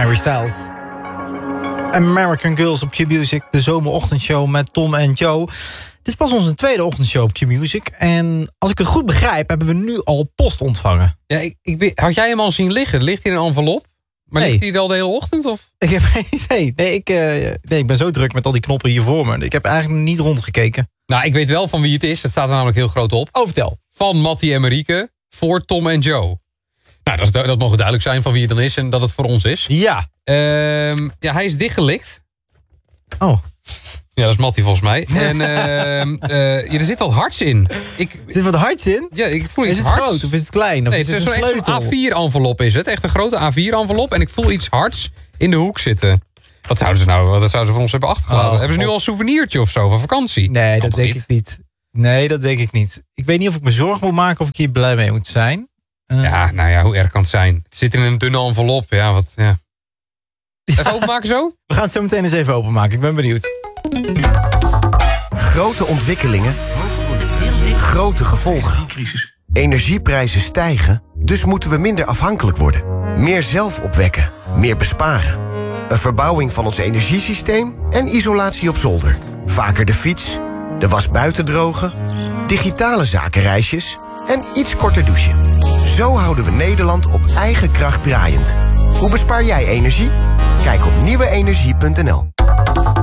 Harry Styles. American Girls op Q-Music, de zomerochtendshow met Tom en Joe. Het is pas onze tweede ochtendshow op Q-Music. En als ik het goed begrijp, hebben we nu al post ontvangen. Ja, had jij hem al zien liggen? Ligt hij in een envelop? Maar ligt hij er al de hele ochtend? Of? Ik heb geen idee. Nee, ik ben zo druk met al die knoppen hier voor me. Ik heb eigenlijk niet rondgekeken. Nou, ik weet wel van wie het is. Het staat er namelijk heel groot op. Oh, vertel. Van Mattie en Marieke voor Tom en Joe. Nou, dat mogen duidelijk zijn van wie het dan is en dat het voor ons is. Ja. Ja, hij is dichtgelikt. Oh. Ja, dat is Mattie volgens mij. En er zit wat hards in. Zit wat hards in? Ja, ik voel iets hards. Is het hards. groot of is het klein? Of nee, is het is een sleutel? zo'n A4-envelop is het. Echt een grote A4-envelop. En ik voel iets hards in de hoek zitten. Wat zouden ze voor ons hebben achtergelaten? Hebben ze nu al een souvenirtje of zo van vakantie? Nee, dat denk ik niet. Nee, dat denk ik niet. Ik weet niet of ik me zorgen moet maken of ik hier blij mee moet zijn. Ja, nou ja, hoe erg kan het zijn? Het zit in een dunne envelop. Ja, wat, ja. Even openmaken zo? We gaan het zo meteen eens even openmaken. Ik ben benieuwd. Grote ontwikkelingen. Grote gevolgen. Energieprijzen stijgen, dus moeten we minder afhankelijk worden. Meer zelf opwekken, meer besparen. Een verbouwing van ons energiesysteem en isolatie op zolder. Vaker de fiets, de was buiten drogen, digitale zakenreisjes en iets korter douchen. Zo houden we Nederland op eigen kracht draaiend. Hoe bespaar jij energie? Kijk op nieuweenergie.nl.